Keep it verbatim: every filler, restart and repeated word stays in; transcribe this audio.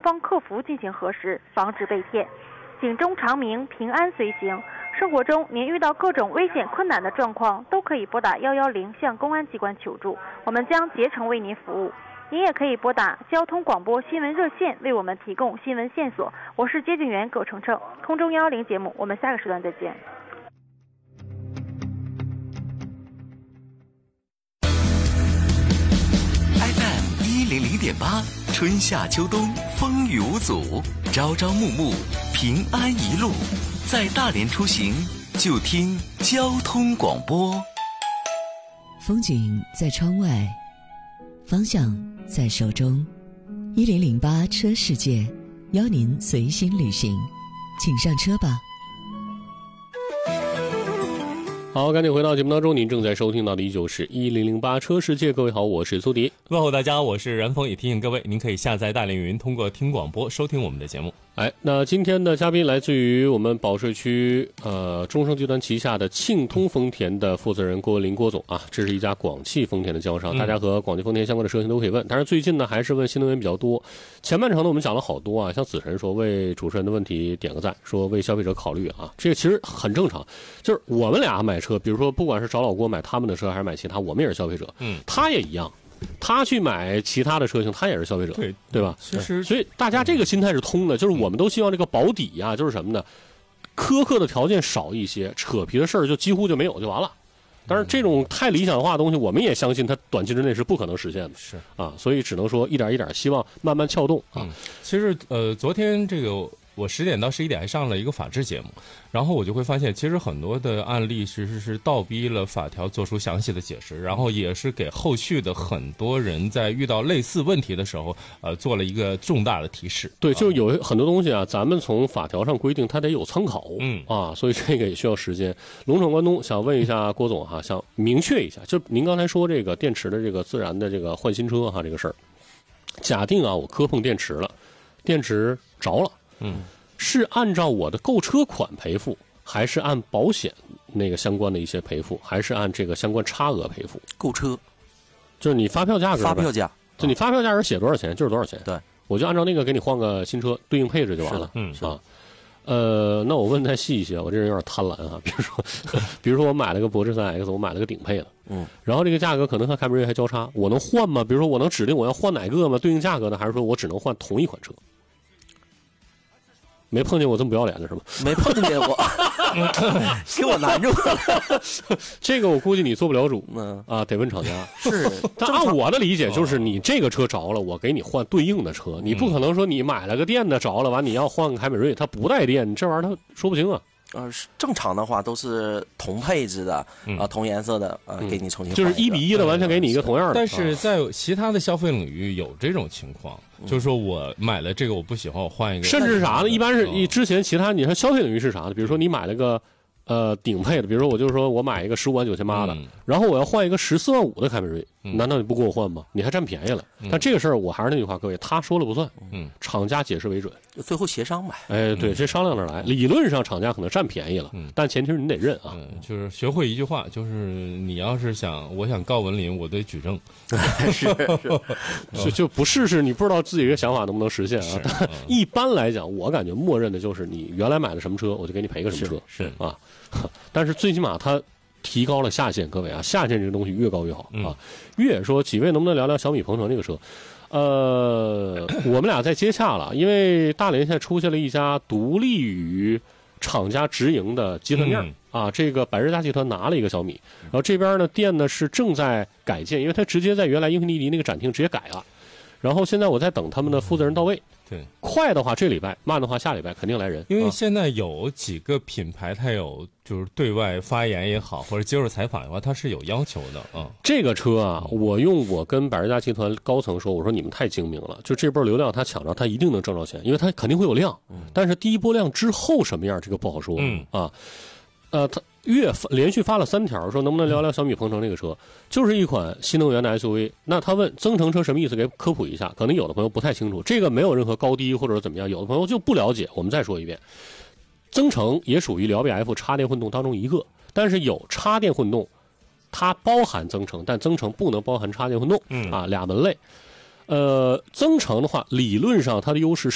方客服进行核实，防止被骗。警钟长鸣，平安随行。生活中您遇到各种危险困难的状况，都可以拨打一一零向公安机关求助，我们将竭诚为您服务。您也可以拨打交通广播新闻热线为我们提供新闻线索。我是接警员葛程程，空中一一零节目，我们下个时段再见。 F M 一零零点八，春夏秋冬风雨无阻，朝朝暮暮平安一路。在大连出行，就听交通广播。 风景在窗外，方向在手中。一零零八车世界，邀您随心旅行，请上车吧。 好，赶紧回到节目当中，您正在收听到的依旧是一零零八车世界。各位好，我是苏迪。 问候大家，我是然峰，也提醒各位，您可以下载大连云，通过听广播收听我们的节目。 哎，那今天的嘉宾来自于我们保税区呃中升集团旗下的庆通丰田的负责人郭文林郭总啊，这是一家广汽丰田的经销商，大家和广汽丰田相关的车型都可以问，但是最近呢还是问新能源比较多。前半程呢我们讲了好多啊，像子晨说为主持人的问题点个赞，说为消费者考虑啊，这个其实很正常，就是我们俩买车，比如说不管是找老郭买他们的车还是买其他，我们也是消费者，嗯，他也一样。他去买其他的车型，他也是消费者， 对对吧？ 其实， 所以大家这个心态是通的，就是我们都希望这个保底呀、啊，就是什么呢？苛刻的条件少一些，扯皮的事儿就几乎就没有就完了。但是这种太理想化的东西，我们也相信它短期之内是不可能实现的， 是啊，所以只能说一点一点，希望慢慢撬动啊。 嗯、其实呃，昨天这个。我十点到十一点还上了一个法制节目，然后我就会发现，其实很多的案例其实是倒逼了法条做出详细的解释，然后也是给后续的很多人在遇到类似问题的时候，呃，做了一个重大的提示。 对，就是有很多东西啊，咱们从法条上规定，它得有参考，嗯啊，所以这个也需要时间。龙闯关东想问一下郭总哈，想明确一下，就您刚才说这个电池的这个自燃的这个换新车哈这个事儿，假定啊我磕碰电池了，电池着了。嗯，是按照我的购车款赔付，还是按保险那个相关的一些赔付，还是按这个相关差额赔付？ 购车， 就是你发票价格， 发票价， 就你发票价格写多少钱就是多少钱。 对， 我就按照那个给你换个新车，对应配置就完了。 嗯啊，呃，那我问太细一些，我这人有点贪婪啊。比如说，比如说我买了个博致 三 X， 我买了个顶配的，嗯，然后这个价格可能和凯美瑞还交叉，我能换吗？比如说我能指定我要换哪个吗？对应价格呢？还是说我只能换同一款车？没碰见过这么不要脸的是吗？ 没碰见过，给我难住了。 这个我估计你做不了主，嗯啊，得问厂家。 是， 但按我的理解，就是你这个车着了，我给你换对应的车，你不可能说你买了个电的着了，完你要换个凯美瑞，它不带电，这玩意儿它说不清啊。 呃，正常的话都是同配置的啊、嗯呃，同颜色的呃、嗯，给你重新换就是一比一的，完全给你一个同样的。 但是在其他的消费领域有这种情况，嗯、就是说我买了这个我不喜欢，我换一个。 甚至是啥呢？一般是以之前其他你说消费领域是啥呢？比如说你买了个呃顶配的，比如说我就是说我买一个十五万九千八的、嗯，然后我要换一个十四万五的凯美瑞、嗯，难道你不给我换吗？你还占便宜了。嗯、但这个事儿我还是那句话，各位，他说了不算，嗯，厂家解释为准。 最后协商呗， 哎，对，这商量着来。理论上厂家可能占便宜了，嗯、但前提是你得认啊、 嗯。就是学会一句话，就是你要是想，我想告文林，我得举证。 是是， 就就不试试，你不知道自己这个想法能不能实现啊。但一般来讲，我感觉默认的就是你原来买的什么车，我就给你赔个什么车， 是, 是啊。但是最起码它提高了下限，各位啊，下限这个东西越高越好啊。越说几位能不能聊聊小米鹏程这个车？呃，我们俩在接洽了，因为大连现在出现了一家独立于厂家直营的集团店、嗯、啊，这个百日家集团拿了一个小米，然后这边呢店呢是正在改建，因为它直接在原来英菲尼迪那个展厅直接改了，然后现在我在等他们的负责人到位。 对， 快的话这礼拜，慢的话下礼拜肯定来人。 因为现在有几个品牌，它有就是对外发言也好，或者接受采访的话，它是有要求的啊、嗯。 这个车啊，我用我跟百日家集团高层说，我说你们太精明了，就这波流量他抢着，他一定能挣着钱，因为他肯定会有量。嗯、但是第一波量之后什么样，这个不好说。嗯啊，呃，他月连续发了三条，说能不能聊聊小米鹏程这个车，就是一款新能源的 S U V。那他问增程车什么意思，给科普一下，可能有的朋友不太清楚，这个没有任何高低或者怎么样，有的朋友就不了解。我们再说一遍，增程也属于辽 B F 插电混动当中一个，但是有插电混动，它包含增程，但增程不能包含插电混动，嗯啊，俩门类。呃，增程的话，理论上它的优势